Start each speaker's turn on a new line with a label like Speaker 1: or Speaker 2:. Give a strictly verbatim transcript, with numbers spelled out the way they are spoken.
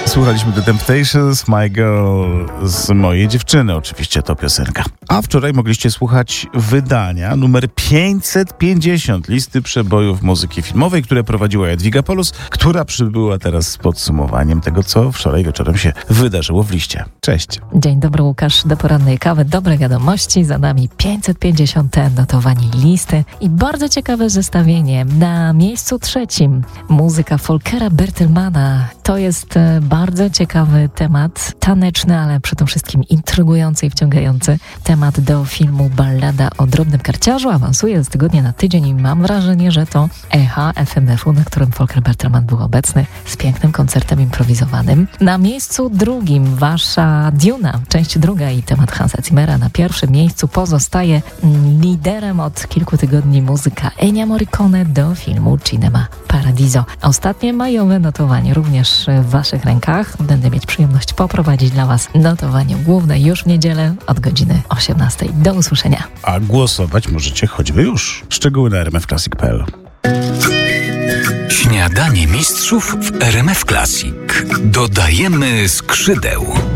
Speaker 1: Słuchaliśmy The Temptations, My Girl, z mojej dziewczyny, oczywiście to piosenka. A wczoraj mogliście słuchać wydania numer pięćset pięćdziesiąt listy przebojów muzyki filmowej, które prowadziła Jadwiga Polus, która przybyła teraz z podsumowaniem tego, co wczoraj wieczorem się wydarzyło w liście. Cześć.
Speaker 2: Dzień dobry, Łukasz. Do porannej kawy dobre wiadomości. Za nami pięćset pięćdziesiąt notowań listy i bardzo ciekawe zestawienie. Na miejscu trzecim muzyka Volkera Bertelmana. To jest bardzo ciekawy temat, taneczny, ale przede wszystkim intrygujący i wciągający temat do filmu Ballada o drobnym karciarzu. Awansuje z tygodnia na tydzień i mam wrażenie, że to echa F M F u, na którym Volker Bertelman był obecny z pięknym koncertem improwizowanym. Na miejscu drugim wasza Duna, część druga i temat Hansa Zimmera. Na pierwszym miejscu pozostaje liderem od kilku tygodni muzyka Ennio Morricone do filmu Cinema Paradiso. Ostatnie majowe notowanie również w waszych rękach. Będę mieć przyjemność poprowadzić dla was notowanie główne już w niedzielę od godziny osiemnastej. Do usłyszenia.
Speaker 1: A głosować możecie choćby już. Szczegóły na r m f classic kropka p l.
Speaker 3: Śniadanie mistrzów w R M F Classic. Dodajemy skrzydeł.